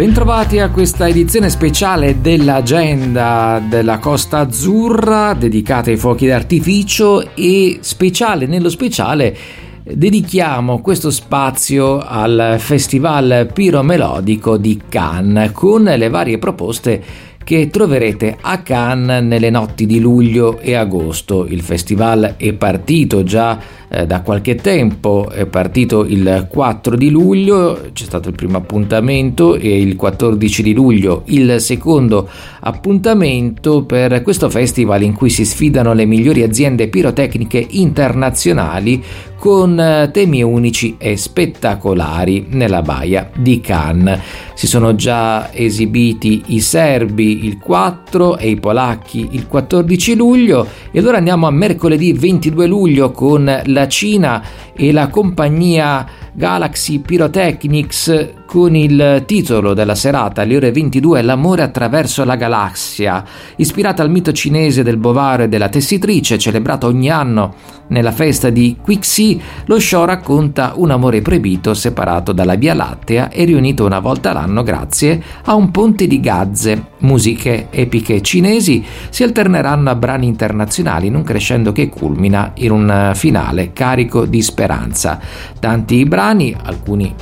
Bentrovati a questa edizione speciale dell'agenda della Costa Azzurra dedicata ai fuochi d'artificio, e speciale nello speciale dedichiamo questo spazio al Festival Piromelodico di Cannes con le varie proposte che troverete a Cannes nelle notti di luglio e agosto. Il festival è partito già da qualche tempo, è partito il 4 di luglio, c'è stato il primo appuntamento, e il 14 di luglio il secondo appuntamento per questo festival in cui si sfidano le migliori aziende pirotecniche internazionali con temi unici e spettacolari nella baia di Cannes. Si sono già esibiti i serbi il 4 e i polacchi il 14 luglio, e allora andiamo a mercoledì 22 luglio con la Cina e la compagnia Galaxy Pyrotechnics con il titolo della serata alle ore 22 L'amore attraverso la galassia, ispirata al mito cinese del bovaro e della tessitrice, celebrato ogni anno nella festa di Qixi. Lo show racconta un amore proibito separato dalla Via Lattea e riunito una volta l'anno grazie a un ponte di gazze. Musiche epiche cinesi si alterneranno a brani internazionali in un crescendo che culmina in un finale carico di speranza. Tanti brani, alcuni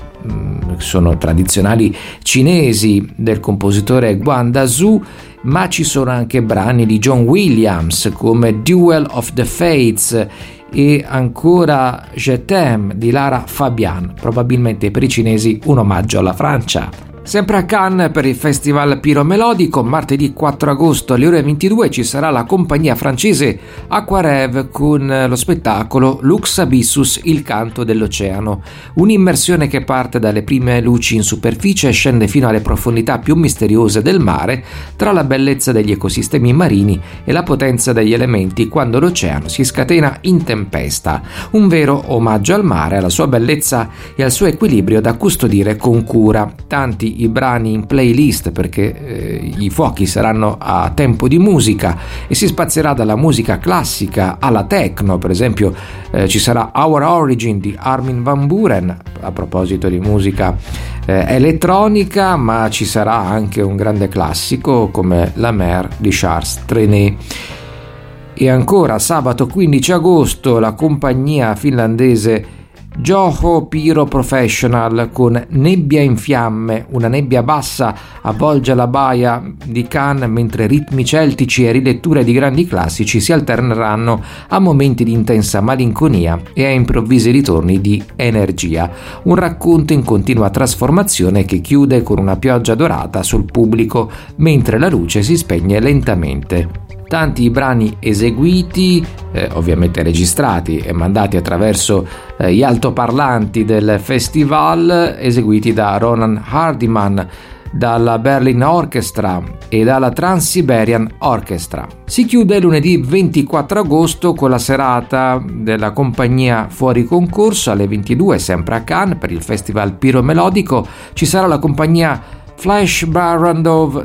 sono tradizionali cinesi del compositore Guan Zhou, ma ci sono anche brani di John Williams come Duel of the Fates e ancora Je t'aime di Lara Fabian, probabilmente per i cinesi un omaggio alla Francia. Sempre a Cannes per il Festival Piromelodico, martedì 4 agosto alle ore 22 ci sarà la compagnia francese Aquareve con lo spettacolo Lux Abyssus, il canto dell'oceano, un'immersione che parte dalle prime luci in superficie e scende fino alle profondità più misteriose del mare, tra la bellezza degli ecosistemi marini e la potenza degli elementi quando l'oceano si scatena in tempesta. Un vero omaggio al mare, alla sua bellezza e al suo equilibrio da custodire con cura. Tanti i brani in playlist, perché i fuochi saranno a tempo di musica e si spazierà dalla musica classica alla techno. Per esempio ci sarà Our Origin di Armin van Buuren, a proposito di musica elettronica, ma ci sarà anche un grande classico come La Mer di Charles Trenet. E ancora sabato 15 agosto la compagnia finlandese Joho Pyro Professional con Nebbia in fiamme. Una nebbia bassa avvolge la baia di Cannes mentre ritmi celtici e riletture di grandi classici si alterneranno a momenti di intensa malinconia e a improvvisi ritorni di energia. Un racconto in continua trasformazione che chiude con una pioggia dorata sul pubblico mentre la luce si spegne lentamente. Tanti i brani eseguiti, ovviamente registrati e mandati attraverso gli altoparlanti del festival, eseguiti da Ronan Hardiman, dalla Berlin Orchestra e dalla Trans-Siberian Orchestra. Si chiude lunedì 24 agosto con la serata della compagnia fuori concorso alle 22, sempre a Cannes per il Festival Piromelodico. Ci sarà la compagnia Flash Barrandov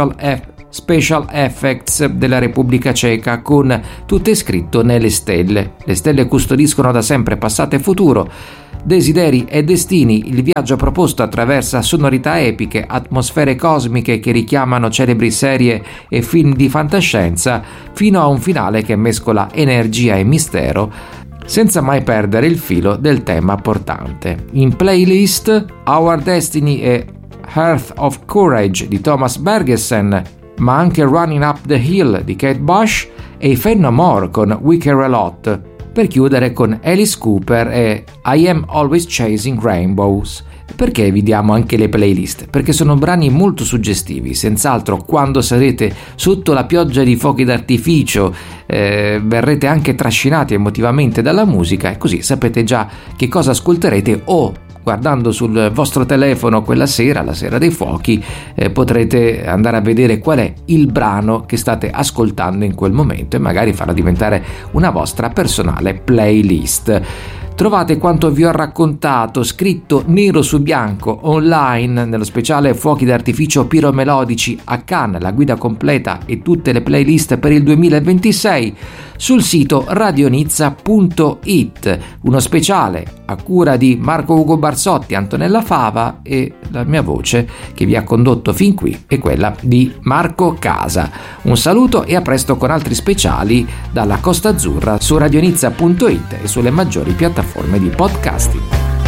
Special Effects della Repubblica Ceca con Tutto è scritto nelle stelle. Le stelle custodiscono da sempre passato e futuro, desideri e destini. Il viaggio proposto attraversa sonorità epiche, atmosfere cosmiche che richiamano celebri serie e film di fantascienza, fino a un finale che mescola energia e mistero, senza mai perdere il filo del tema portante. In playlist Our Destiny e Hearth of Courage di Thomas Bergersen, ma anche Running Up the Hill di Kate Bush e i Faith No More con We Care A Lot, per chiudere con Alice Cooper e I Am Always Chasing Rainbows. Perché vi diamo anche le playlist? Perché sono brani molto suggestivi. Senz'altro quando sarete sotto la pioggia di fuochi d'artificio verrete anche trascinati emotivamente dalla musica, e così sapete già che cosa ascolterete, o guardando sul vostro telefono quella sera, la sera dei fuochi, potrete andare a vedere qual è il brano che state ascoltando in quel momento e magari farla diventare una vostra personale playlist. Trovate quanto vi ho raccontato scritto nero su bianco online nello speciale Fuochi d'artificio piromelodici a Cannes, la guida completa e tutte le playlist per il 2026 sul sito radionizza.it, uno speciale a cura di Marco Ugo Barsotti, Antonella Fava e la mia voce che vi ha condotto fin qui è quella di Marco Casa. Un saluto e a presto con altri speciali dalla Costa Azzurra su radionizza.it e sulle maggiori piattaforme di podcasting.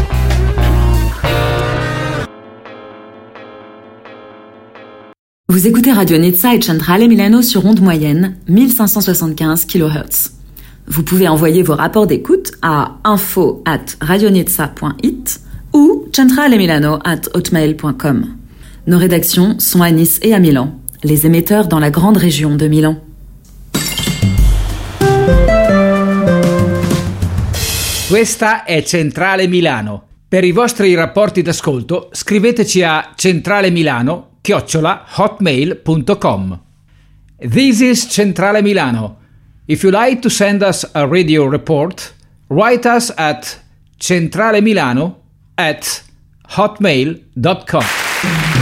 Vous écoutez Radio Nizza et Centrale Milano sur onde moyenne 1575 kHz. Vous pouvez envoyer vos rapports d'écoute à info@radionizza.it ou centralemilano@hotmail.com. Nos rédactions sont à Nice et à Milan, les émetteurs dans la grande région de Milan. Questa è Centrale Milano. Per i vostri rapporti d'ascolto scriveteci a centralemilano@hotmail.com. This is Centrale Milano. If you like to send us a radio report, write us at centralemilano@hotmail.com.